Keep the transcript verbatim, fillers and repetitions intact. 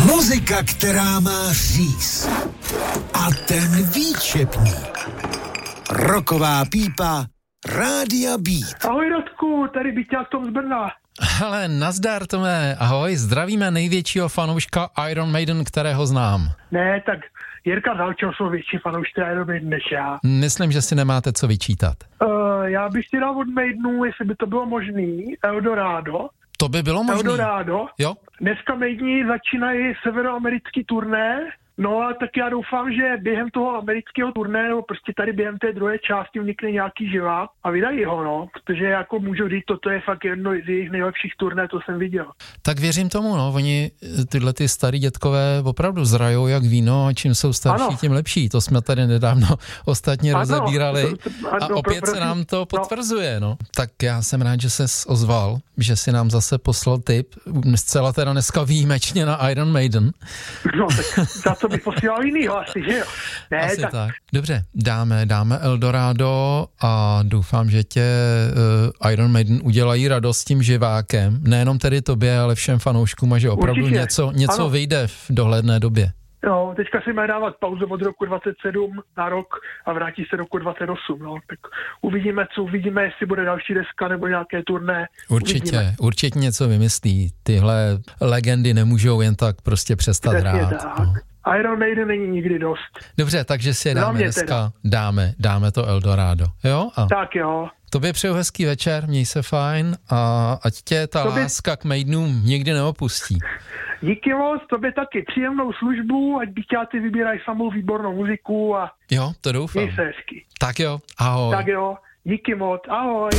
Muzika, která má říz. A ten výčepník. Rocková pípa Rádia Beat. Ahoj Radku, tady Byťák Tom z Brna. Ale nazdar Tome, ahoj, zdravíme největšího fanouška Iron Maiden, kterého znám. Ne, tak Jirka Zalčov jsou větší fanoušci Iron Maiden než já. Myslím, že si nemáte co vyčítat. Uh, já bych si dal od Maidenu, jestli by to bylo možný, Eldorado. To by bylo možný. Eldorado. Jo. Dneska Maideni začínají severoamerický turné. No a tak já doufám, že během toho amerického turné, nebo prostě tady během té druhé části unikne nějaký živá a vydají ho, no, protože jako můžu říct, toto je fakt jedno z jejich nejlepších turné, to jsem viděl. Tak věřím tomu, no, oni tyhle ty starý dětkové opravdu zrajou jak víno a čím jsou starší, ano. tím lepší. To jsme tady nedávno ostatně ano, rozebírali ano, a opět pro, se nám to potvrzuje, no. no. Tak já jsem rád, že ses ozval, že si nám zase poslal tip, zcela teda dneska výjimečně na Iron Maiden. No, tak za to bych posílal jinýho asi, že jo? Ne, asi tak. tak. Dobře, dáme, dáme Eldorado a doufám, že tě uh, Iron Maiden udělají radost tím živákem. Nejenom tedy tobě, ale všem fanouškům a že opravdu Určitě. něco, něco vyjde v dohledné době. No, teďka si mají dávat pauzu od roku dvacet sedm na rok a vrátí se roku dvacet osm, no. Tak uvidíme, co uvidíme, jestli bude další deska nebo nějaké turné. Určitě, uvidíme. určitě něco vymyslí. Tyhle legendy nemůžou jen tak prostě přestat Přesně hrát. Tak. No. Iron Maiden není nikdy dost. Dobře, takže si je dáme dneska, teda. dáme, dáme to Eldorado. Jo? A tak jo. Tobě přeju hezký večer, měj se fajn a ať tě ta tobě... láska k Maidenům nikdy neopustí. Díky moc, tobě taky příjemnou službu, ať Byťáci vybírají samou výbornou muziku a jo, to doufám. měj se hezky. Tak jo, ahoj. Tak jo, díky moc, ahoj.